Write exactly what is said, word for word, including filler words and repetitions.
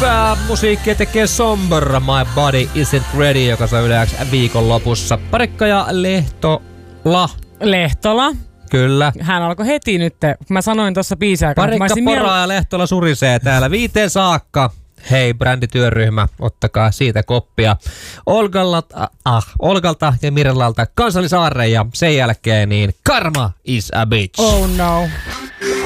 Musiikkia tekee Somber, My Body Isn't Ready, joka saa yleensä viikonlopussa. Parikka ja Lehtola. Lehtola. Kyllä. Hän alkoi heti nyt, kun mä sanoin tuossa biisiä. Parikka, Pora ja Lehtola surisee täällä viiteen saakka. Hei, brändityöryhmä, ottakaa siitä koppia. Olgalta, ah, Olgalta ja Mirellalta Kansallisaarre ja sen jälkeen niin Karma is a bitch. Oh no.